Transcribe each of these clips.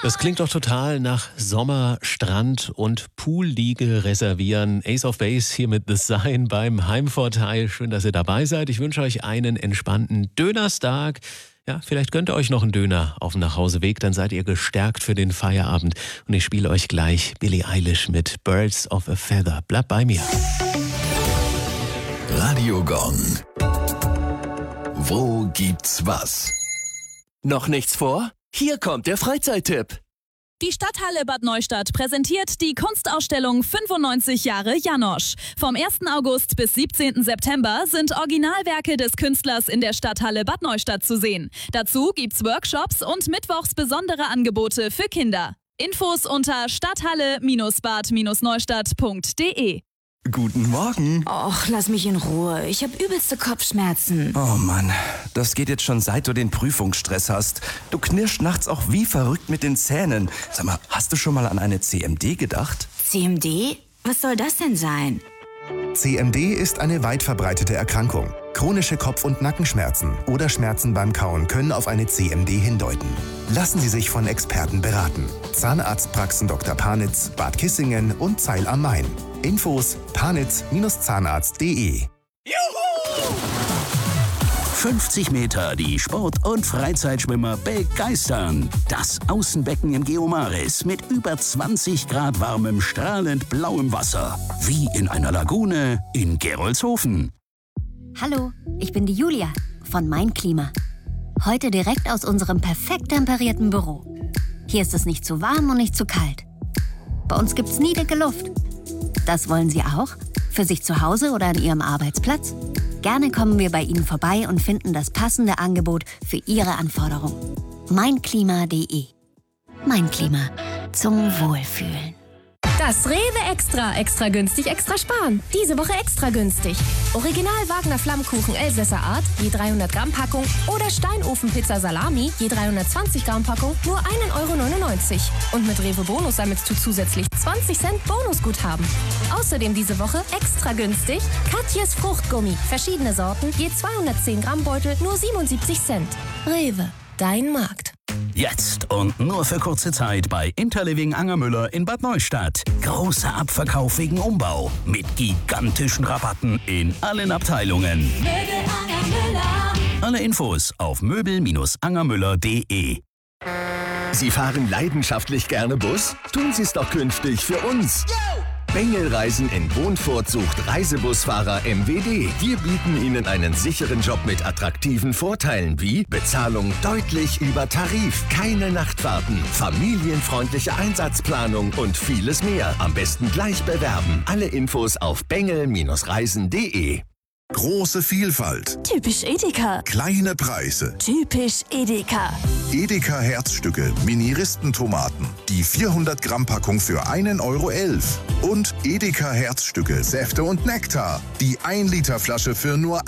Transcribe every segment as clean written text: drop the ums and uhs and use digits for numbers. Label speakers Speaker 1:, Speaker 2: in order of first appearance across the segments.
Speaker 1: Das klingt doch total nach Sommer, Strand und Poolliege reservieren. Ace of Base hier mit The Sign beim Heimvorteil. Schön, dass ihr dabei seid. Ich wünsche euch einen entspannten Dönerstag. Ja, vielleicht gönnt ihr euch noch einen Döner auf dem Nachhauseweg, dann seid ihr gestärkt für den Feierabend. Und ich spiele euch gleich Billie Eilish mit Birds of a Feather. Bleibt bei mir.
Speaker 2: Radio Gong. Wo gibt's was?
Speaker 3: Noch nichts vor? Hier kommt der Freizeittipp.
Speaker 4: Die Stadthalle Bad Neustadt präsentiert die Kunstausstellung 95 Jahre Janosch. Vom 1. August bis 17. September sind Originalwerke des Künstlers in der Stadthalle Bad Neustadt zu sehen. Dazu gibt's Workshops und mittwochs besondere Angebote für Kinder. Infos unter stadthalle-bad-neustadt.de.
Speaker 5: Guten Morgen.
Speaker 6: Och, lass mich in Ruhe. Ich habe übelste Kopfschmerzen.
Speaker 5: Oh Mann, das geht jetzt schon seit du den Prüfungsstress hast. Du knirschst nachts auch wie verrückt mit den Zähnen. Sag mal, hast du schon mal an eine CMD gedacht?
Speaker 6: CMD? Was soll das denn sein?
Speaker 7: CMD ist eine weit verbreitete Erkrankung. Chronische Kopf- und Nackenschmerzen oder Schmerzen beim Kauen können auf eine CMD hindeuten. Lassen Sie sich von Experten beraten. Zahnarztpraxen Dr. Panitz, Bad Kissingen und Zeil am Main. Infos panitz-zahnarzt.de.
Speaker 2: 50 Meter die Sport- und Freizeitschwimmer begeistern. Das Außenbecken im Geomaris mit über 20 Grad warmem, strahlend blauem Wasser. Wie in einer Lagune in Gerolzhofen.
Speaker 8: Hallo, ich bin die Julia von Mein Klima. Heute direkt aus unserem perfekt temperierten Büro. Hier ist es nicht zu warm und nicht zu kalt. Bei uns gibt's nie dicke Luft. Das wollen Sie auch? Für sich zu Hause oder an Ihrem Arbeitsplatz? Gerne kommen wir bei Ihnen vorbei und finden das passende Angebot für Ihre Anforderungen. Meinklima.de. Mein Klima. Zum Wohlfühlen.
Speaker 9: Das Rewe Extra günstig, extra sparen. Diese Woche extra günstig. Original Wagner Flammkuchen Elsässer Art, je 300 Gramm Packung oder Steinofenpizza Salami, je 320 Gramm Packung, nur 1,99 €. Und mit Rewe Bonus sammelst du zusätzlich 20 Cent Bonusguthaben. Außerdem diese Woche extra günstig Katjes Fruchtgummi, verschiedene Sorten, je 210 Gramm Beutel, nur 77 Cent. Rewe, dein Markt.
Speaker 2: Jetzt und nur für kurze Zeit bei Interliving Angermüller in Bad Neustadt. Großer Abverkauf wegen Umbau mit gigantischen Rabatten in allen Abteilungen.
Speaker 4: Möbel Angermüller.
Speaker 2: Alle Infos auf möbel-angermüller.de.
Speaker 3: Sie fahren leidenschaftlich gerne Bus? Tun Sie es doch künftig für uns. Bengel Reisen in Wohnfurt sucht Reisebusfahrer MWD. Wir bieten Ihnen einen sicheren Job mit attraktiven Vorteilen wie Bezahlung deutlich über Tarif, keine Nachtfahrten, familienfreundliche Einsatzplanung und vieles mehr. Am besten gleich bewerben. Alle Infos auf bengel-reisen.de.
Speaker 10: Große Vielfalt.
Speaker 4: Typisch Edeka.
Speaker 10: Kleine Preise.
Speaker 4: Typisch Edeka.
Speaker 10: Edeka Herzstücke Mini-Ristentomaten. Die 400 Gramm Packung für 1,11 €. Und Edeka Herzstücke Säfte und Nektar. Die 1 Liter Flasche für nur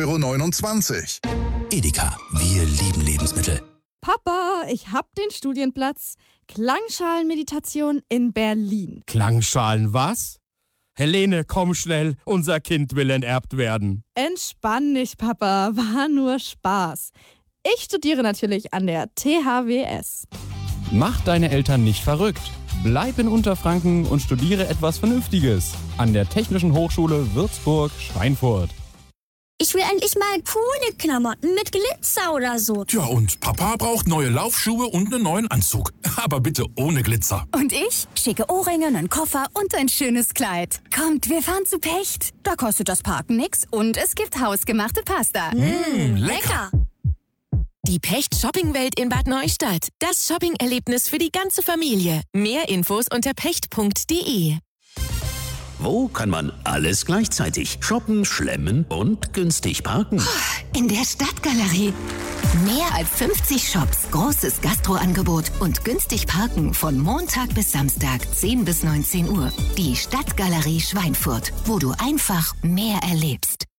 Speaker 10: 1,29 €.
Speaker 2: Edeka, wir lieben Lebensmittel.
Speaker 11: Papa, ich hab den Studienplatz. Klangschalenmeditation in Berlin.
Speaker 12: Klangschalen was? Helene, komm schnell, unser Kind will enterbt werden.
Speaker 11: Entspann dich, Papa, war nur Spaß. Ich studiere natürlich an der THWS.
Speaker 12: Mach deine Eltern nicht verrückt. Bleib in Unterfranken und studiere etwas Vernünftiges. An der Technischen Hochschule Würzburg-Schweinfurt.
Speaker 13: Ich will endlich mal coole Klamotten mit Glitzer oder so.
Speaker 14: Tja, und Papa braucht neue Laufschuhe und einen neuen Anzug. Aber bitte ohne Glitzer.
Speaker 15: Und ich? Schicke Ohrringe, einen Koffer und ein schönes Kleid. Kommt, wir fahren zu Pecht. Da kostet das Parken nix und es gibt hausgemachte Pasta.
Speaker 14: Lecker!
Speaker 16: Die Pecht Shoppingwelt in Bad Neustadt. Das Shopping-Erlebnis für die ganze Familie. Mehr Infos unter pecht.de.
Speaker 2: Wo kann man alles gleichzeitig shoppen, schlemmen und günstig parken?
Speaker 6: In der Stadtgalerie. Mehr als 50 Shops, großes Gastroangebot und günstig parken von Montag bis Samstag 10 bis 19 Uhr. Die Stadtgalerie Schweinfurt, wo du einfach mehr erlebst.